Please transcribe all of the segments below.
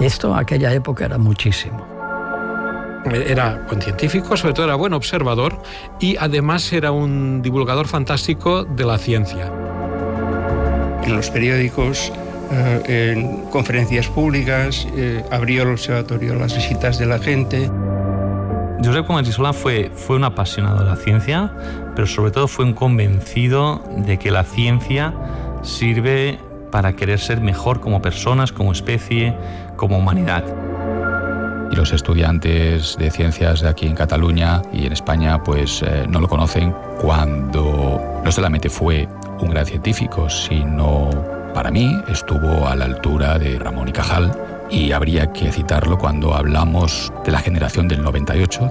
Esto en aquella época era muchísimo. Era buen científico, sobre todo era buen observador y además era un divulgador fantástico de la ciencia. En los periódicos, en conferencias públicas, abrió el observatorio a las visitas de la gente. Josep Comas i Solà fue un apasionado de la ciencia, pero sobre todo fue un convencido de que la ciencia sirve para querer ser mejor como personas, como especie, como humanidad. Y los estudiantes de ciencias de aquí en Cataluña y en España pues no lo conocen cuando no solamente fue un gran científico, sino para mí estuvo a la altura de Ramón y Cajal, y habría que citarlo cuando hablamos de la generación del 98,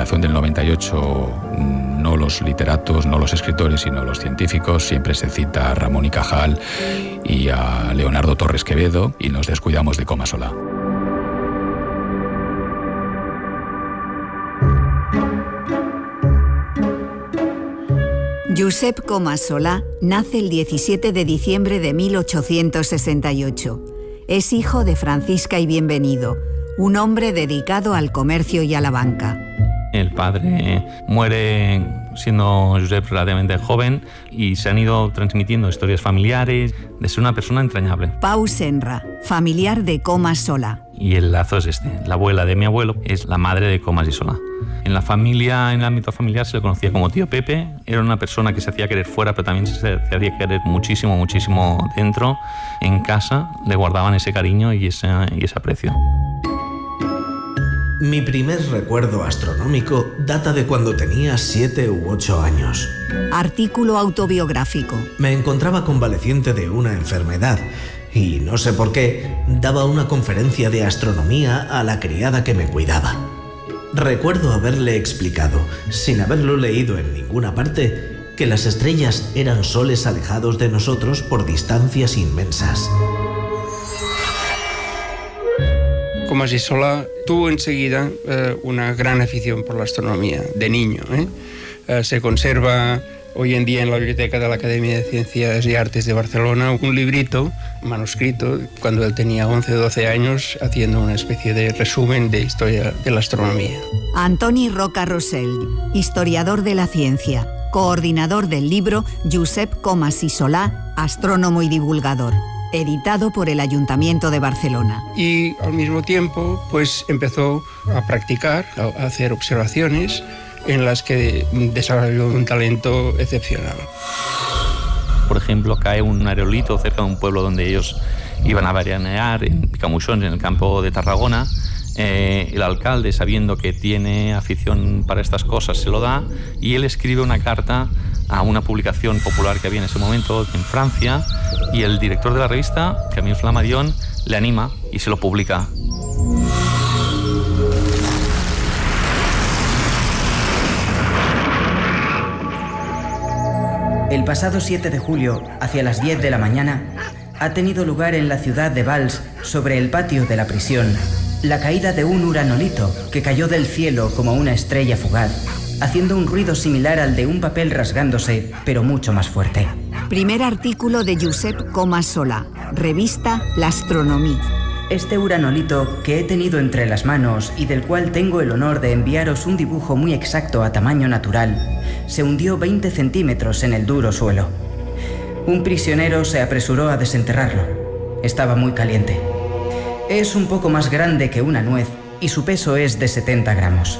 no los literatos, no los escritores, sino los científicos. Siempre se cita a Ramón y Cajal y a Leonardo Torres Quevedo y nos descuidamos de Comas Solà. Josep Comas Solà nace el 17 de diciembre de 1868. Es hijo de Francisca y Bienvenido, un hombre dedicado al comercio y a la banca. El padre muere siendo Josep relativamente joven y se han ido transmitiendo historias familiares de ser una persona entrañable. Pau Senra, familiar de Comas Solà. Y el lazo es este. La abuela de mi abuelo es la madre de Comas i Solà. En la familia, en el ámbito familiar, se le conocía como tío Pepe. Era una persona que se hacía querer fuera, pero también se hacía querer muchísimo, muchísimo dentro. En casa le guardaban ese cariño y ese aprecio. Mi primer recuerdo astronómico data de cuando tenía 7 u 8 años. Artículo autobiográfico. Me encontraba convaleciente de una enfermedad y, no sé por qué, daba una conferencia de astronomía a la criada que me cuidaba. Recuerdo haberle explicado, sin haberlo leído en ninguna parte, que las estrellas eran soles alejados de nosotros por distancias inmensas. Comas i Solà tuvo enseguida una gran afición por la astronomía, de niño. Se conserva hoy en día en la biblioteca de la Academia de Ciencias y Artes de Barcelona un librito manuscrito cuando él tenía 11 o 12 años, haciendo una especie de resumen de historia de la astronomía. Antoni Roca Rosell, historiador de la ciencia, coordinador del libro Josep Comas i Solà, astrónomo y divulgador, editado por el Ayuntamiento de Barcelona. Y al mismo tiempo pues empezó a practicar, a hacer observaciones en las que desarrolló un talento excepcional. Por ejemplo, cae un aerolito cerca de un pueblo donde ellos iban a veranear, en Picamuixons, en el campo de Tarragona. El alcalde, sabiendo que tiene afición para estas cosas, se lo da y él escribe una carta a una publicación popular que había en ese momento en Francia, y el director de la revista, Camille Flammarion, le anima y se lo publica. El pasado 7 de julio, hacia las 10 de la mañana, ha tenido lugar en la ciudad de Valls, sobre el patio de la prisión, la caída de un uranolito que cayó del cielo como una estrella fugaz, haciendo un ruido similar al de un papel rasgándose, pero mucho más fuerte. Primer artículo de Josep Comas Solà, revista L'Astronomie. Este uranolito que he tenido entre las manos y del cual tengo el honor de enviaros un dibujo muy exacto a tamaño natural, se hundió 20 centímetros en el duro suelo. Un prisionero se apresuró a desenterrarlo. Estaba muy caliente. Es un poco más grande que una nuez y su peso es de 70 gramos.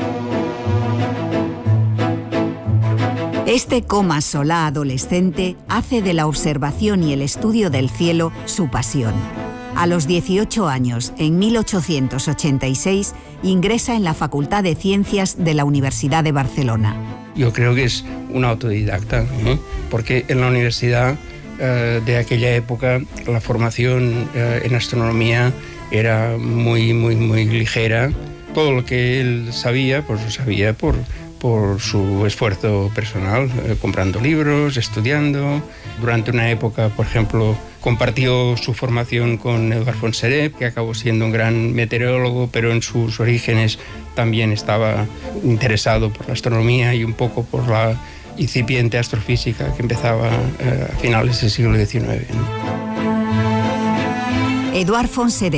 Este Comas Solà adolescente hace de la observación y el estudio del cielo su pasión. A los 18 años, en 1886, ingresa en la Facultad de Ciencias de la Universidad de Barcelona. Yo creo que es un autodidacta, porque en la universidad de aquella época la formación en astronomía era muy ligera. Todo lo que él sabía, pues lo sabía por su esfuerzo personal, comprando libros, estudiando. Durante una época, por ejemplo, compartió su formación con Edward Fonseré, que acabó siendo un gran meteorólogo, pero en sus orígenes también estaba interesado por la astronomía y un poco por la incipiente astrofísica que empezaba a finales del siglo XIX. Edward Fonseré